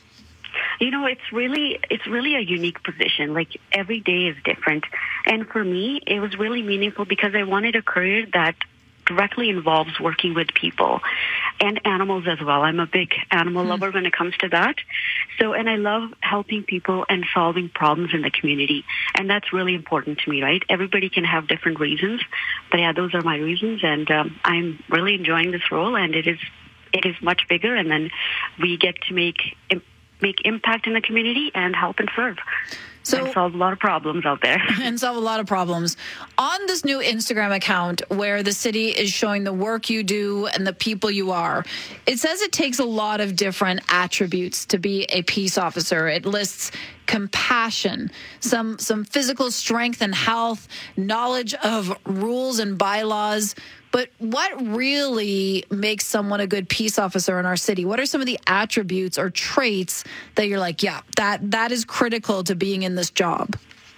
S29: You know, it's really it's really a unique position. Like, every day is different. And for me, it was really meaningful because I wanted a career that directly involves working with people and animals as well. I'm a big animal mm-hmm. lover when it comes to that. So, and I love helping people and solving problems in the community. And that's really important to me, right? Everybody can have different reasons. But yeah, those are my reasons. And um, I'm really enjoying this role, and it is it is much bigger. And then we get to make make impact in the community and help and serve. So, and solve a lot of problems out there.
S28: And solve a lot of problems. On this new Instagram account where the city is showing the work you do and the people you are, it says it takes a lot of different attributes to be a peace officer. It lists compassion, some some physical strength and health, knowledge of rules and bylaws. But what really makes someone a good peace officer in our city? What are some of the attributes or traits that you're like, yeah, that that is critical to being in this job?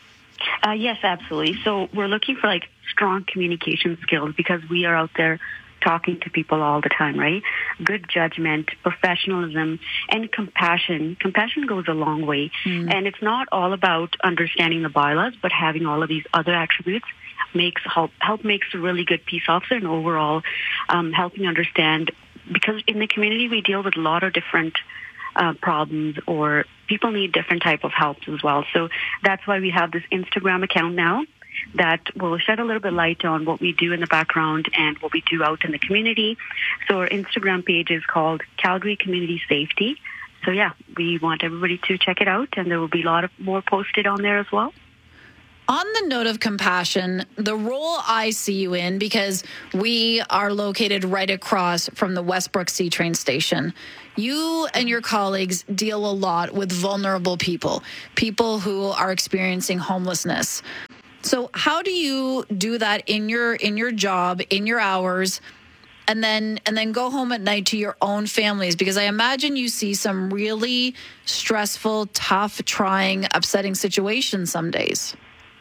S29: Uh, yes, absolutely. So we're looking for like strong communication skills because we are out there talking to people all the time, right? Good judgment, professionalism, and compassion. Compassion goes a long way. Mm. And it's not all about understanding the bylaws, but having all of these other attributes makes help help makes a really good peace officer, and overall um, helping understand, because in the community we deal with a lot of different uh, problems, or people need different type of help as well. So that's why we have this Instagram account now that will shed a little bit light on what we do in the background and what we do out in the community. So our Instagram page is called Calgary Community Safety. So yeah, we want everybody to check it out, and there will be a lot of more posted on there as well.
S28: On the note of compassion, the role I see you in, because we are located right across from the Westbrook C train station, you and your colleagues deal a lot with vulnerable people, people who are experiencing homelessness. So how do you do that in your in your job, in your hours, and then and then go home at night to your own families? Because I imagine you see some really stressful, tough, trying, upsetting situations some days.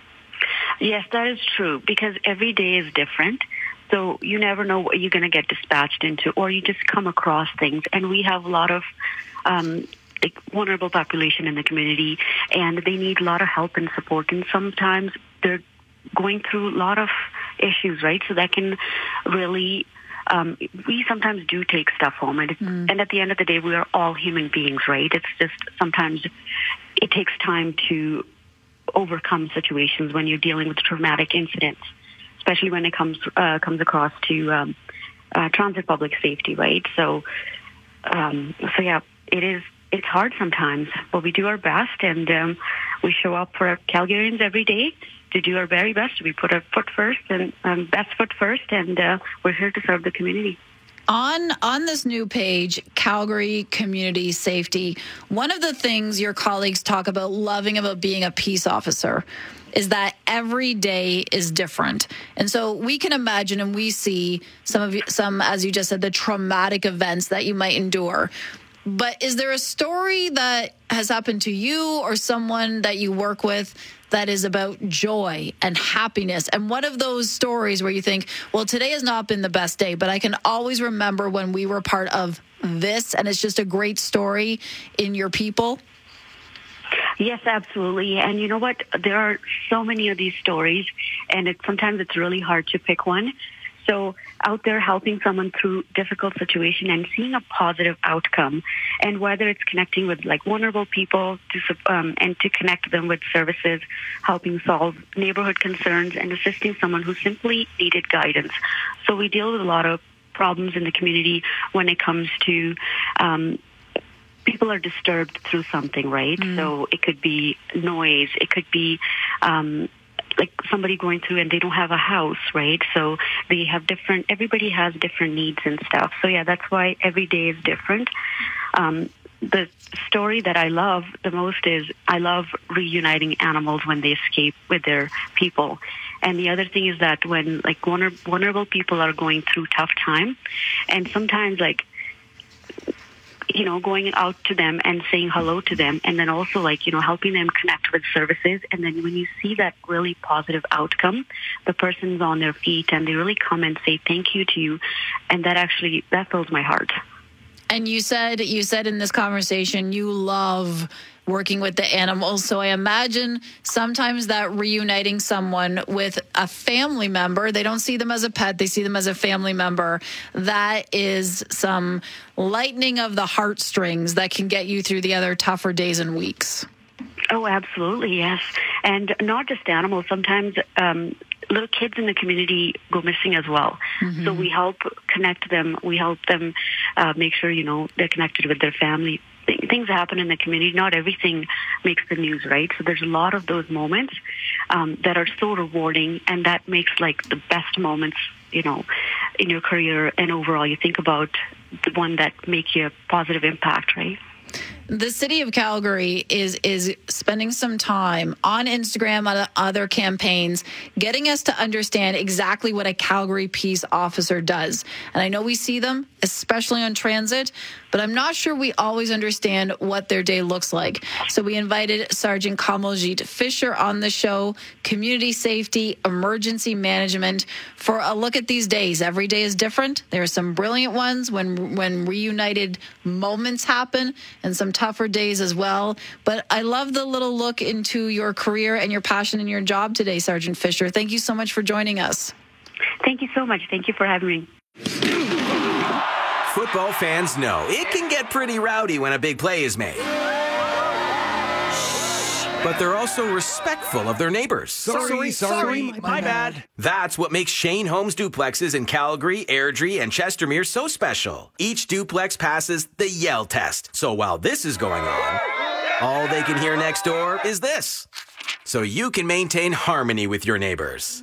S29: Yes, that is true, because every day is different. So you never know what you're going to get dispatched into, or you just come across things. And we have a lot of um, like vulnerable population in the community, and they need a lot of help and support. And sometimes they're going through a lot of issues, right? So that can really, um, we sometimes do take stuff home. And, mm. and at the end of the day, we are all human beings, right? It's just sometimes it takes time to overcome situations when you're dealing with traumatic incidents, especially when it comes uh, comes across to um, uh, transit public safety, right? So, um, so yeah, it is. It's hard sometimes, but we do our best, and um, we show up for Calgarians every day to do our very best. We put our foot first and um, best foot first, and uh, we're here to serve the community.
S28: On on this new page, Calgary Community Safety, one of the things your colleagues talk about loving about being a peace officer is that every day is different. And so we can imagine, and we see some of you, some, as you just said, the traumatic events that you might endure. But is there a story that has happened to you or someone that you work with that is about joy and happiness? And one of those stories where you think, well, today has not been the best day, but I can always remember when we were part of this, and it's just a great story in your people?
S29: Yes, absolutely. And you know what? There are so many of these stories, and it, sometimes it's really hard to pick one. So out there helping someone through difficult situation and seeing a positive outcome, and whether it's connecting with like vulnerable people to um, and to connect them with services, helping solve neighborhood concerns, and assisting someone who simply needed guidance. So we deal with a lot of problems in the community when it comes to um, people are disturbed through something, right? Mm. So it could be noise, it could be um, like somebody going through and they don't have a house, right? So they have different, everybody has different needs and stuff. So yeah, that's why every day is different. Um, the story that I love the most is I love reuniting animals when they escape with their people. And the other thing is that when like vulnerable people are going through tough time, and sometimes like, you know, going out to them and saying hello to them, and then also like, you know, helping them connect with services. And then when you see that really positive outcome, the person's on their feet and they really come and say thank you to you. And that actually, that fills my heart.
S28: And you said, you said in this conversation, you love working with the animals. So I imagine sometimes that reuniting someone with a family member, they don't see them as a pet, they see them as a family member. That is some lightening of the heartstrings that can get you through the other tougher days and weeks.
S29: Oh, absolutely, yes. And not just animals. Sometimes um, little kids in the community go missing as well. Mm-hmm. So we help connect them. We help them uh, make sure, you know, they're connected with their family. Things happen in the community. Not everything makes the news, right? So there's a lot of those moments um, that are so rewarding, and that makes like the best moments, you know, in your career and overall. You think about the one that make you a positive impact, right?
S28: The city of Calgary is is spending some time on Instagram, on other campaigns, getting us to understand exactly what a Calgary Peace Officer does. And I know we see them, especially on transit, but I'm not sure we always understand what their day looks like. So we invited Sergeant Kamaljit Fisher on the show, community safety, emergency management, for a look at these days. Every day is different. There are some brilliant ones when when reunited moments happen, and some tougher days as well. But I love the little look into your career and your passion in your job today, Sergeant Fisher. Thank you so much for joining us.
S29: Thank you so much. Thank you for having me.
S2: Football fans know it can get pretty rowdy when a big play is made. But they're also respectful of their neighbors.
S3: Sorry, sorry, sorry my, my bad. bad.
S2: That's what makes Shane Homes duplexes in Calgary, Airdrie, and Chestermere so special. Each duplex passes the yell test. So while this is going on, all they can hear next door is this. So you can maintain harmony with your neighbors.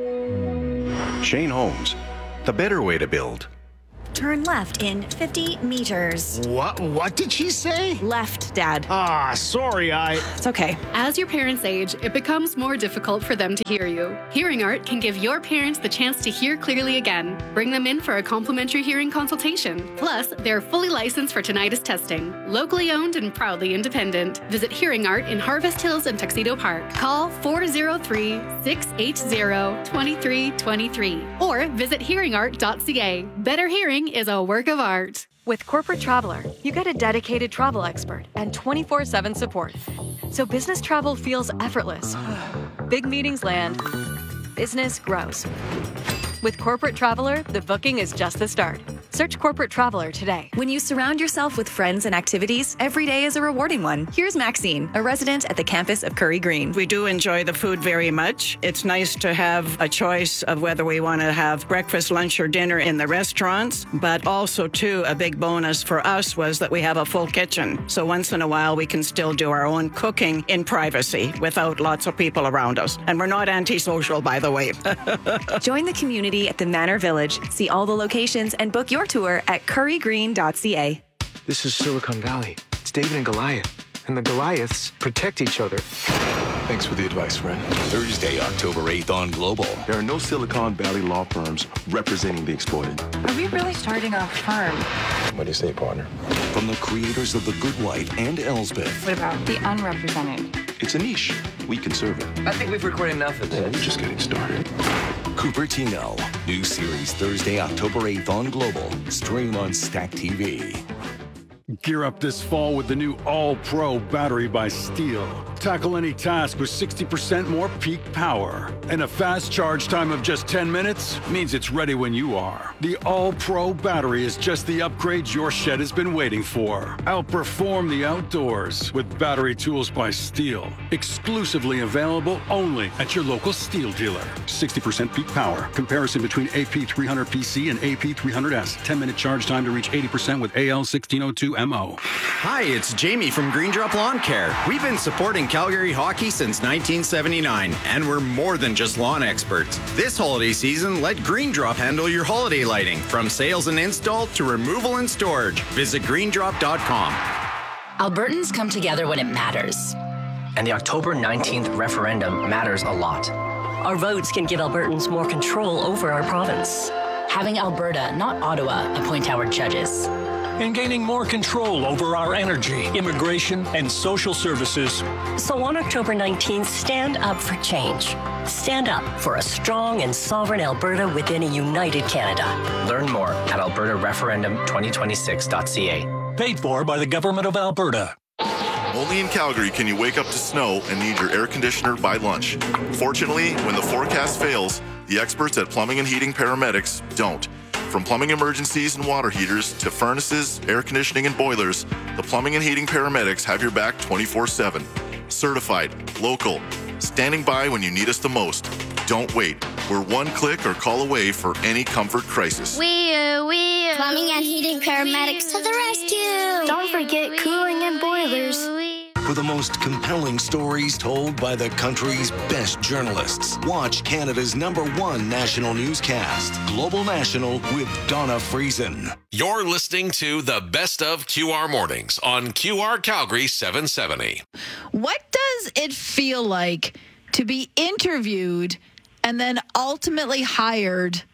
S4: Shane Homes, the better way to build.
S5: Turn left in fifty meters.
S3: What? What did she say?
S5: Left, Dad.
S3: Ah, sorry, I...
S5: It's okay.
S6: As your parents age, it becomes more difficult for them to hear you. Hearing Art can give your parents the chance to hear clearly again. Bring them in for a complimentary hearing consultation. Plus, they're fully licensed for tinnitus testing. Locally owned and proudly independent. Visit Hearing Art in Harvest Hills and Tuxedo Park. Call four oh three, six eight zero, two three two three or visit hearing art dot c a. Better hearing is a work of art.
S7: With Corporate Traveler, you get a dedicated travel expert and twenty-four seven support. So business travel feels effortless. Big meetings land. Business grows. With Corporate Traveler, the booking is just the start. Search Corporate Traveler today.
S8: When you surround yourself with friends and activities, every day is a rewarding one. Here's Maxine, a resident at the campus of Curry Green.
S11: We do enjoy the food very much. It's nice to have a choice of whether we want to have breakfast, lunch, or dinner in the restaurants. But also, too, a big bonus for us was that we have a full kitchen. So once in a while, we can still do our own cooking in privacy without lots of people around us. And we're not antisocial, by the way.
S8: Join the community at the Manor Village. See all the locations and book your tour at curry green dot c a.
S13: This is Silicon Valley. It's David and Goliath. And the Goliaths protect each other. Thanks for the advice, friend.
S30: Thursday, October eighth on Global.
S31: There are no Silicon Valley law firms representing the exploited.
S8: Are we really starting a firm?
S31: What do you say, partner?
S30: From the creators of The Good Wife and Elsbeth.
S8: What about the unrepresented?
S31: It's a niche. We can serve it.
S13: I think we've recorded enough of this.
S31: Yeah, we're just getting started.
S30: Cupertino. New series Thursday, October eighth on Global. Stream on Stack T V.
S1: Gear up this fall with the new All-Pro battery by Steel. Tackle any task with sixty percent more peak power. And a fast charge time of just ten minutes means it's ready when you are. The All-Pro battery is just the upgrade your shed has been waiting for. Outperform the outdoors with battery tools by Steel. Exclusively available only at your local Steel dealer. sixty percent peak power. Comparison between A P three hundred P C and A P three hundred S. ten minute charge time to reach eighty percent with A L sixteen oh two M O.
S10: Hi, it's Jamie from Green Drop Lawn Care. We've been supporting Calgary hockey since nineteen seventy-nine, and we're more than just lawn experts. This holiday season, let Green Drop handle your holiday lighting, from sales and install to removal and storage. Visit green drop dot com.
S14: Albertans come together when it matters. And the October nineteenth referendum matters a lot.
S15: Our votes can give Albertans more control over our province.
S14: Having Alberta, not Ottawa, appoint our judges.
S16: And gaining more control over our energy, immigration, and social services.
S15: So on October nineteenth, stand up for change. Stand up for a strong and sovereign Alberta within a united Canada.
S14: Learn more at alberta referendum twenty twenty-six dot c a.
S16: Paid for by the Government of Alberta.
S17: Only in Calgary can you wake up to snow and need your air conditioner by lunch. Fortunately, when the forecast fails, the experts at Plumbing and Heating Paramedics don't. From plumbing emergencies and water heaters to furnaces, air conditioning, and boilers, the Plumbing and Heating Paramedics have your back twenty-four seven. Certified, local, standing by when you need us the most. Don't wait. We're one click or call away for any comfort crisis.
S18: We, uh, we, uh, Plumbing and Heating Paramedics to the rescue.
S15: Don't forget cooling and boilers.
S30: For the most compelling stories told by the country's best journalists, watch Canada's number one national newscast, Global National with Donna Friesen.
S9: You're listening to the Best of Q R Mornings on Q R Calgary seven seventy.
S28: What does it feel like to be interviewed and then ultimately hired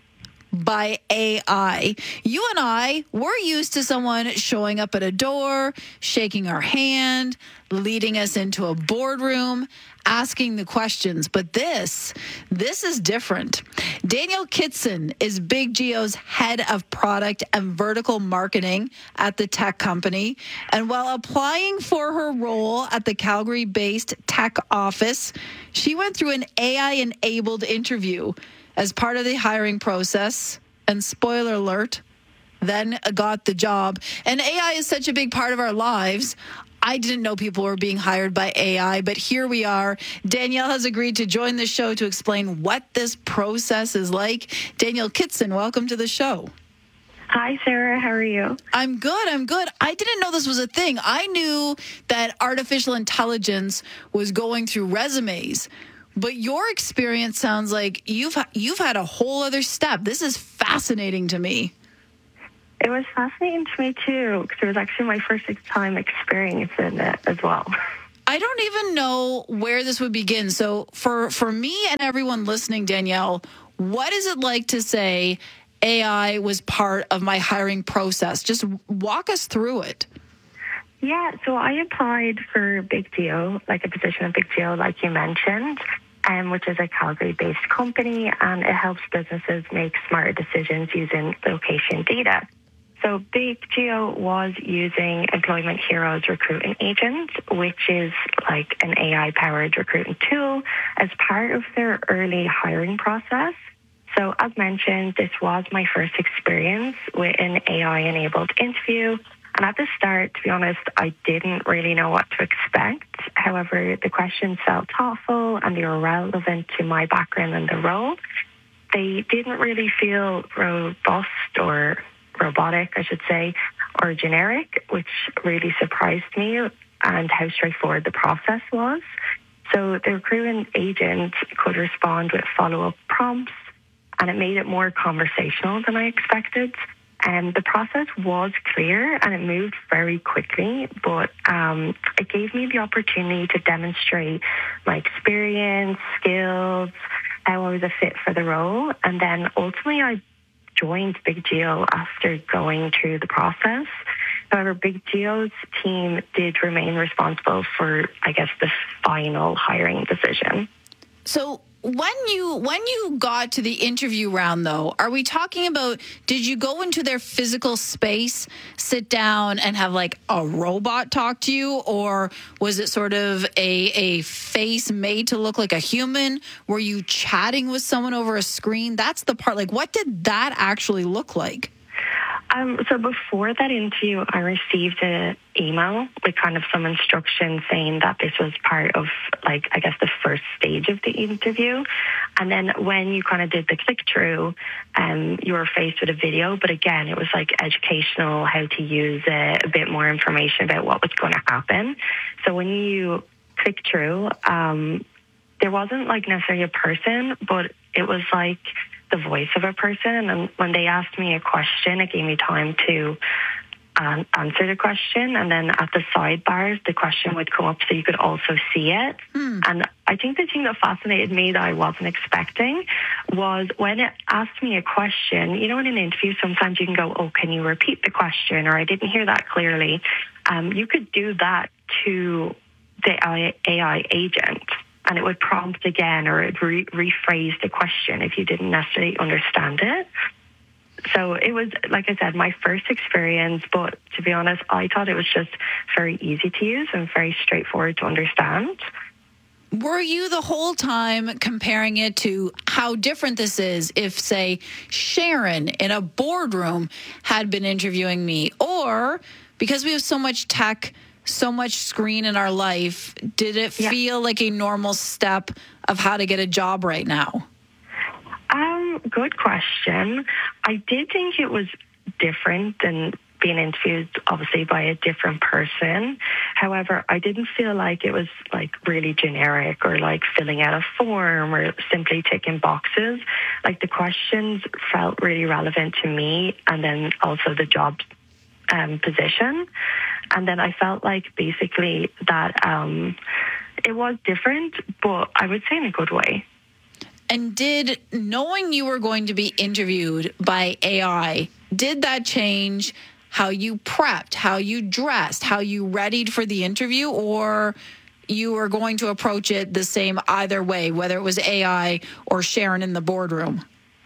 S28: by A I? You and I, we're used to someone showing up at a door, shaking our hand, leading us into a boardroom, asking the questions. But this, this is different. Danielle Kitson is Big Geo's head of product and vertical marketing at the tech company. And while applying for her role at the Calgary-based tech office, she went through an A I-enabled interview as part of the hiring process, and spoiler alert, then got the job. And A I is such a big part of our lives. I didn't know people were being hired by A I, but here we are. Danielle has agreed to join the show to explain what this process is like. Danielle Kitson, welcome to the show.
S19: Hi, Sarah. How are you?
S28: I'm good. I'm good. I didn't know this was a thing. I knew that artificial intelligence was going through resumes. But your experience sounds like you've you've had a whole other step. This is fascinating to me.
S19: It was fascinating to me, too, because it was actually my first time experiencing it as well.
S28: I don't even know where this would begin. So for, for me and everyone listening, Danielle, what is it like to say A I was part of my hiring process? Just walk us through it.
S19: Yeah, so I applied for Big Geo, like a position at Big Geo, like you mentioned. Um, which is a Calgary-based company, and it helps businesses make smarter decisions using location data. So Big Geo was using Employment Heroes Recruiting Agent, which is like an A I-powered recruiting tool, as part of their early hiring process. So as mentioned, this was my first experience with an A I-enabled interview. And at the start, to be honest, I didn't really know what to expect. However, the questions felt thoughtful and they were relevant to my background and the role. They didn't really feel robust or robotic, I should say, or generic, which really surprised me, and how straightforward the process was. So the recruiting agent could respond with follow-up prompts, and it made it more conversational than I expected. And the process was clear and it moved very quickly, but um, it gave me the opportunity to demonstrate my experience, skills, how I was a fit for the role. And then ultimately I joined Big Geo after going through the process. However, Big Geo's team did remain responsible for, I guess, the final hiring decision.
S28: So when you when you got to the interview round, though, are we talking about, did you go into their physical space, sit down, and have like a robot talk to you? Or was it sort of a, a face made to look like a human? Were you chatting with someone over a screen? That's the part. Like, what did that actually look like?
S19: Um, so before that interview, I received an email with kind of some instructions saying that this was part of, like, I guess the first stage of the interview. And then when you kind of did the click-through, um, you were faced with a video. But again, it was like educational, how to use it, a bit more information about what was going to happen. So when you click through, um, there wasn't like necessarily a person, but it was like the voice of a person. And when they asked me a question, it gave me time to um, answer the question. And then at the sidebars, the question would come up so you could also see it. Hmm. And I think the thing that fascinated me that I wasn't expecting was when it asked me a question, you know, in an interview, sometimes you can go, oh, can you repeat the question? Or I didn't hear that clearly. Um, you could do that to the A I agent, and it would prompt again, or it would re- rephrase the question if you didn't necessarily understand it. So it was, like I said, my first experience, but to be honest, I thought it was just very easy to use and very straightforward to understand.
S28: Were you the whole time comparing it to how different this is if, say, Sharon in a boardroom had been interviewing me? Or because we have so much tech, so much screen in our life, did it yeah. feel like a normal step of how to get a job right now?
S19: Um, good question. I did think it was different than being interviewed, obviously, by a different person. However, I didn't feel like it was like really generic or like filling out a form or simply ticking boxes. Like the questions felt really relevant to me, and then also the job um, position. And then I felt like basically that um, it was different, but I would say in a good way.
S28: And did knowing you were going to be interviewed by A I, did that change how you prepped, how you dressed, how you readied for the interview, or you were going to approach it the same either way, whether it was A I or Sharon in the boardroom?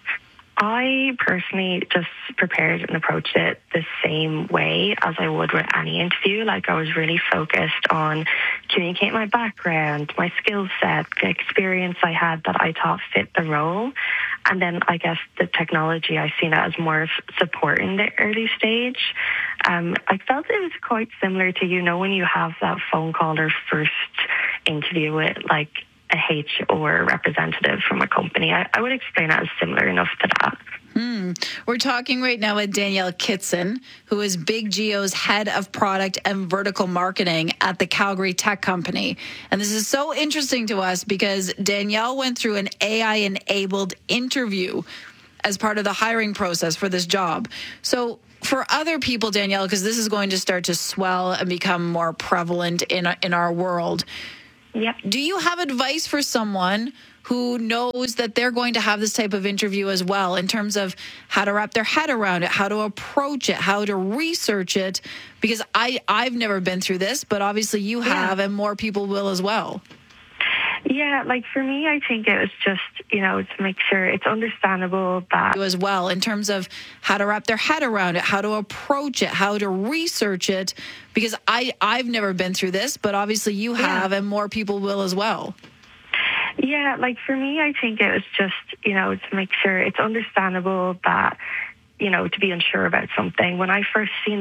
S19: I personally just prepared and approached it the same way as I would with any interview. Like I was really focused on communicating my background, my skill set, the experience I had that I thought fit the role. And then I guess the technology, I seen it as more of support in the early stage. Um, I felt it was quite similar to, you know, when you have that phone call or first interview with like a H R representative from a company. I, I would explain it as similar enough to that.
S28: Hmm. We're talking right now with Danielle Kitson, who is Big Geo's head of product and vertical marketing at the Calgary Tech Company. And this is so interesting to us because Danielle went through an A I-enabled interview as part of the hiring process for this job. So for other people, Danielle, because this is going to start to swell and become more prevalent in in our world,
S19: yep.
S28: Do you have advice for someone who knows that they're going to have this type of interview as well in terms of how to wrap their head around it, how to approach it, how to research it? Because I, I've never been through this, but obviously you have, yeah. and more people will as well.
S19: Yeah, like for me, I think it was just, you know, to make sure it's understandable that...
S28: As well, in terms of how to wrap their head around it, how to approach it, how to research it, because I, I've never been through this, but obviously you have, yeah. and more people will as well.
S19: Yeah, like for me, I think it was just, you know, to make sure it's understandable that, you know, to be unsure about something. When I first seen